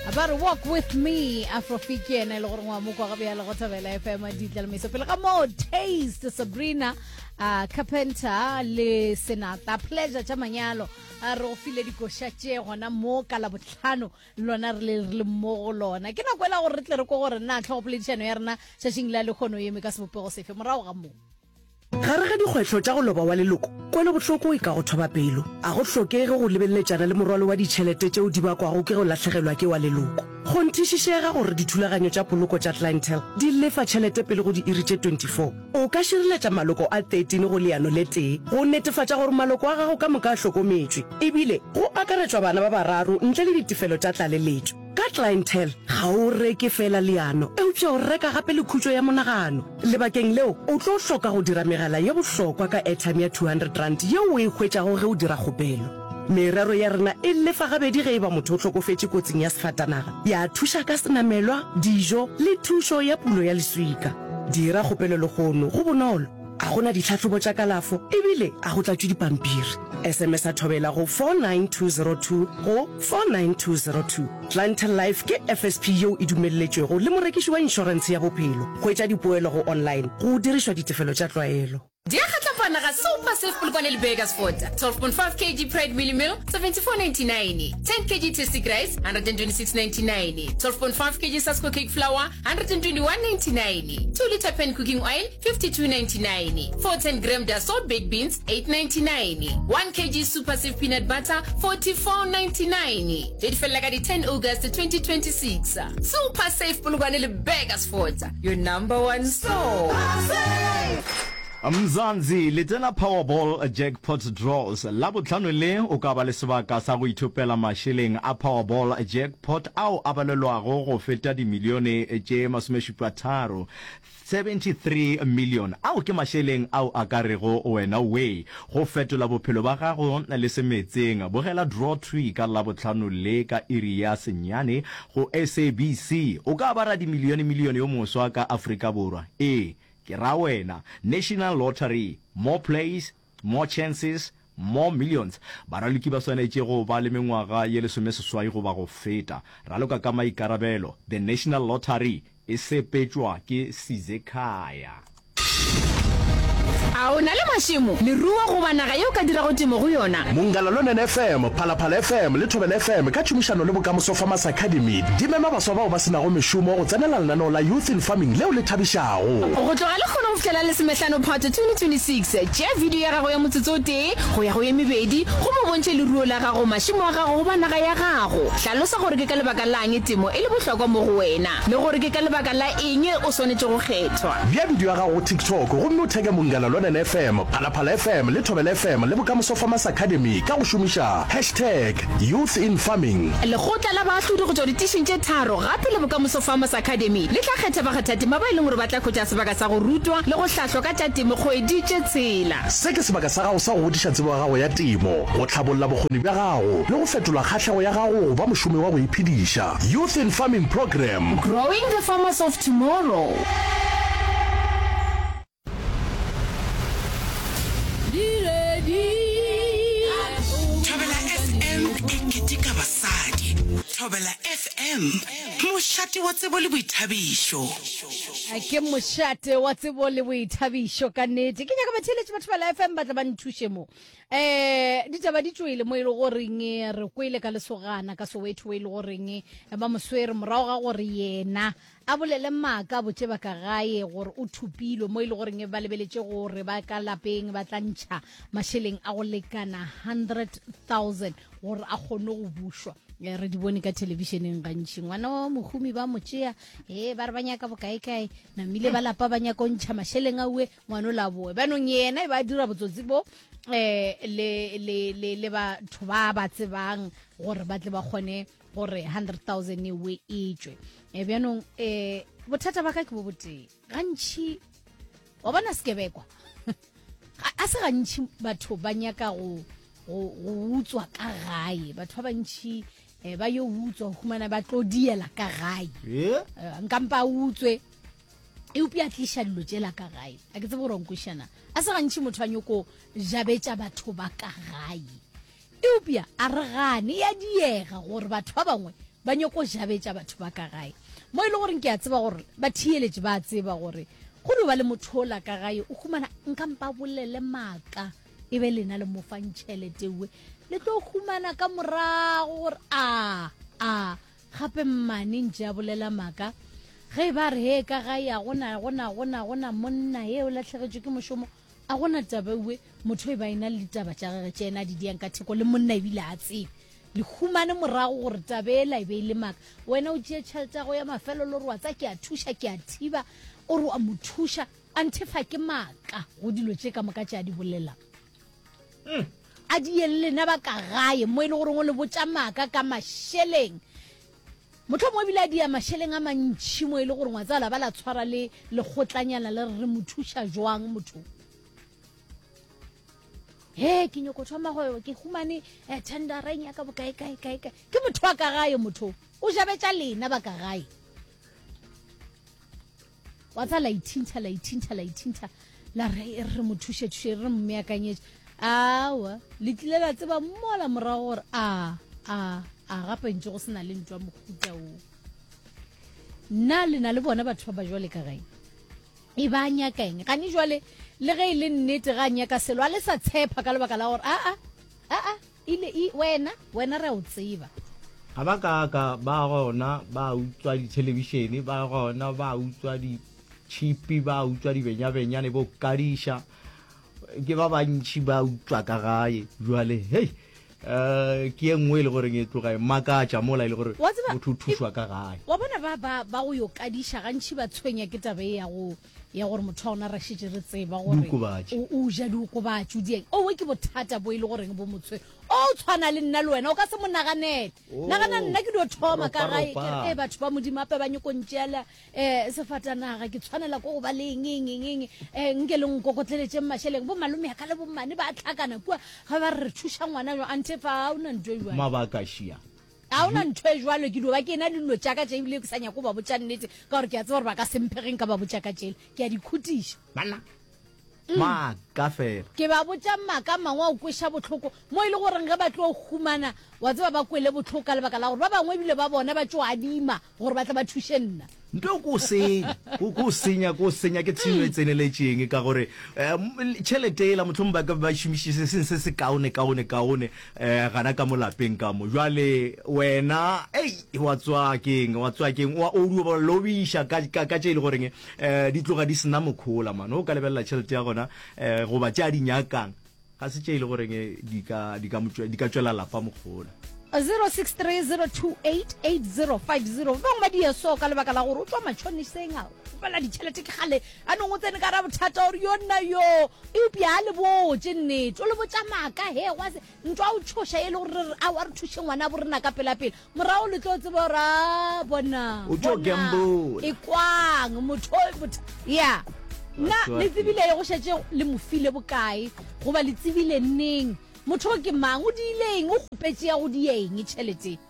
About Walk With Me, Afrofikia, and Elorwa Mukwabia, Lotavela, FM, Digital Miso, Pelamo, Taste, Sabrina, Carpenter, Le Senata, Pleasure, Chamanyalo, Arofile di Cochache, Wana Moka, Labutano, Lonar Lemolo, and I cannot well or Ritler and not hopefully Chanerna, Sashing Lalucono, Yemikas Pose, from Rawamu. Gare ga dikgwetlho tša go loba wa leloko kwele botlhoko e ka go thoba pelo a go tlhokege go lebeletsana le morwalo wa ditšhelete tšeo di bakwago ke go latlhegelwa ke wa leloko go nthišišega gore dithulaganyo tša poloko tša clientele di lefa tšhelete pele go di iri tše 24 o ka šireletša maloko a 13 go leano le tee go netefatša gore maloko a gago ka moka a hlokometšwe ebile go akaretšwa bana ba bararo ntle le ditefelo tša tlaleletšo ka clientele ga o reke fela leano eupša o reka gape le khutšo ya monagano lebakeng leo o tlo hloka go dira megala ye bohlokwa ka airtime ya 200 rand yeo o e hwetšago ge o dira kgopelo merero ya rena e lefa gabedi ge e ba motho o tlhokofetše kotsing ya sefatanaga ya thuša ka senamelwa dijo le thušo ya pulo ya leswika dira kgopelo legono go bonolo a gona ditlhatlhobo tša kalafo ebile a go tlatšwe dipampiri SMS a thobela go 49202 go 49202 Clientele Life ke FSP yeo e dumelletšwego le morekiši wa inšorense ya bophelo go etša dipoelo go online go dirišwa ditefelo tša tlwaelo Diakhatlapana ga Super Safe Polokwane le Bakersford 12.5 kg Pride Mealy Meal 74.99 10 kg Tasty Rice 126.99 12.5 kg Sasko Cake Flour 121.99 2 liter pen cooking oil 52.99 410 gram Dassault baked beans 8.99 1 kg Super Safe peanut butter 44.99 Date fell like 10 August 2026 Super Safe Polokwane le Bakersford your number one store Mzanzi letena Powerball jackpot draws la botlhano le o ka ba le sebaka sa go ithopela masheleng a Powerball jackpot ao a balelwago go feta di milione tše 73 million ao ke masheleng ao a ka rego wena we go fetola bophelo ba gago le semetseng bogela draw 3 ka la botlhano le ka iri ya senyane go SABC o ka bara di milione yo moswa ka Afrika Borwa ke ra wena National Lottery more plays more chances more millions baraliki ba swanetse go ba le mengwaga ye le someseswai go ba go feta raloka ka maikarabelo the National Lottery e sepetšwa ke Sizekaya a o na le mashimo le ruwa go banaga yo ka dira go temo go yona Mungalolone FM Phalaphala FM le Thobela FM ka tšhomišano le Bokamoso Farmers Academy di mema baswa bao ba sena go mešomo go tsenela lenaneo la Youth in Farming leo le thabišago go tloga le kgona go fihlela le semehlano part 2026 tšea video ya gago ya motsotso o tee go ya go ye mebedi go mo bontšhe le ruo la gago mašimo a gago go banaga ya gago hlalosa gore ke ka lebaka la eng temo e le bohlokwa mo go wena le gore ke ka lebaka la eng o swanetše go kgethwa bja video ya gago go TikTok gomme o theke Mungalolone FM Phalaphala FM le Thobela FM le Bokamoso Farmers Academy ka go šomiša #Youth in Farming lekgotla la baahlodi go tšwa ditisheng tše tharo gape le Bokamoso Farmers Academy le tla kgetha bakgathatema ba e leng gore ba tla khwetša sebaka sa go rutwa le go hlahlwa ka tša temo kgwedi tše tsela se ke sebaka sa gago sa go godiša tsebo ya gago ya temo go tlhabolola bokgoni bja gago le go fetola kgahlego ya gago ba mošomi wa go iphediša Youth in Farming Program growing the farmers of tomorrow Thobela FM mošate wa tsebo le boithabišo ke mošate wa tsebo le boithabišo ka nnete ke nyaka batheletše batho ba la FM ba tla ba nthuše mo ditaba di tswile mo e le goreng re kwele ka lesogana ka Soweto e le goreng ba moswere morago ga gore yena a bolele maaka botse ba ka gae gore o thupilwe mo e le goreng ba lebeletše gore ba ka lapeng ba tla ntšha masheleng a go lekana 100,000 gore a kgone go bušwa re di bone ka televisioneng gantši ngwana wa mohumi ba motšea ba re ba nyaka bokaekae namile ba lapa ba nyaka o ntšha masheleng aue ngwana o la boe banong yena e ba dira botsotsi bo le batho ba ba tsebang gore ba tle ba kgone gore 100,000 e we etswe bjanong bothata ba ka ke bo boteng gantši wa bona sekebekwa a se gantši batho ba nyaka go utswa ka gae batho ba bantši ba yo utswa humana ba tlo diela ka gae nkampa utswe e upia tlisha dilo tšela ka gae a ke tsebe gore nkušana a se gantši motho a nyoko jabetša batho ba ka gae e upia a re gane ya diega gore batho ba bangwe ba nyoko jabetša batho ba ka gae mo ile gore ke a tseba gore ba thieletše ba tseba gore go no ba le mothola ka gae o khumana nkampa bolele maka e be lena le mofang tšheletewe le tlo khumana ka morago gore gape mmane ntse a bolela maka ge ba re he ka gae a gona monna ye o latlhegetšwe ke mošomo a gona tabewe motho e ba ena le taba tša gage tšena di diang ka theko le monna e bile a tsebe le humane morago gore tabela e be ile maka wena o tšee tšhelete go ya mafelo le gore wa tsa ke a thuša ke a thiba o re wa mo thuša a nthefa ke maka go dilo tše ka moka tša di bolela a di yelena ba ka gae mo e le gore go le botša maka ka mašeleng motho mo bile a dia mašeleng a mantšhi mo e le gore ngwatsala ba la tshwara le lekgotlanyana le re mo thuša jwang motho he ke nyoko thoma go ke humane tendereng ya ka bokae kae ke motho wa ka gae motho o jabetša lena ba ka gae wa tsa la ithinta la re mo thuše re mo meakanyetše awa le tlile la tseba mola morago gore a gape ntse go sena le ntwa mohuta o nna lena le bona batho ba jwale ka gae e ba nyakeng gane jwale le ge ile nnete ga nyaka selo a le sa tshepa ka lebaka la gore ile wena re o tseba ga ba ka ba gona ba utswa di-television ba gona ba utswa di-chipi ba utswa dibenyabenyane bo kadiša ke ba bantši ba utswa ka gae jwale hei ke nngwe le gore e tloga makatša mola e le gore motho o thušwa ka gae wa bona ba go yo kadiša gantši ba tshwenya ke tabe ya gore motho a ona rašitše re tseba gore o ja diokobatši o dieng owe ke bothata bo e le goreng bo motshwe o tshwana le nna le wena o ka se mo naganele nagana nna ke dio thoma ka gae ke batho ba modimo ape ba nyokontšeela sefatanaga ke tshwanela ko go ba le eng nke le nkokotleletše mašheleng bo malome yaka le bommane ba tlhakana kua ga ba re thuša ngwana jo antefa a o na ntho e jwale mabaka šia a ona ntho e jwalo ke dio ba ke ena le dilo tšaka tša ebile ke sa nyako ba botša nnete ka gore ke a tseba gore ba ka sempegeng ka ba botša ka tšele ke a dikhutiša banna maka fela ke ba botša maka mangwe a o kweša botlhoko mo e le goreng ge ba tlo humana wa tseba ba kwele botlhoko ka lebaka la gore ba bangwe ebile ba bona ba tšo adima gore ba tla ba thuše nna nto ko senya ke tshenyo e tseneletšeng ka gore tšhelete ela motlhong ba šomišise seng se se kaone gana ka mo lapeng ka mo jwale wena wa tswakeng wa oduo ba lobiša ka tše e le goreng di tloga di sena mokgola mane o ka lebelela tšhelete ya gona goba tše a di nyakang ga se tše e le goreng di ka tšwela lapa mokgola 0630288050 bangwe ba dia so ka lebaka la gore o tswa matšhoniseng a pela ditšhelete ke gale a nong o tsene ka ra bothata gore yo nna yo eupša a le botse nnete o le botša maka he ntwa o tshoša e le gore a wa re thuše ngwana a borena ka pelapele morago le tlo tseba gore a bona e kwang motho ya nna le tsebile go šetse le mofile bokae goba le tsebile neng motho ke mang o di ileng o kgopetse ya go dieng tšhelete